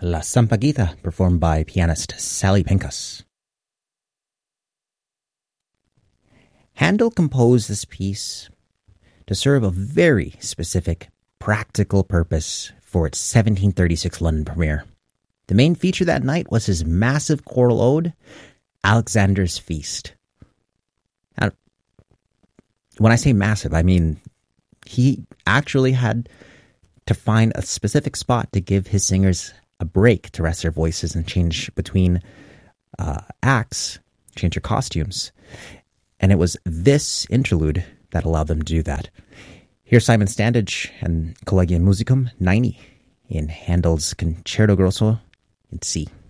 La Sampaguita, performed by pianist Sally Pincus. Handel composed this piece to serve a very specific, practical purpose for its 1736 London premiere. The main feature that night was his massive choral ode, Alexander's Feast. Now, when I say massive, I mean he actually had to find a specific spot to give his singers a break to rest their voices and change between acts, change their costumes. And it was this interlude that allowed them to do that. Here's Simon Standage and Collegium Musicum 90 in Handel's Concerto Grosso in C.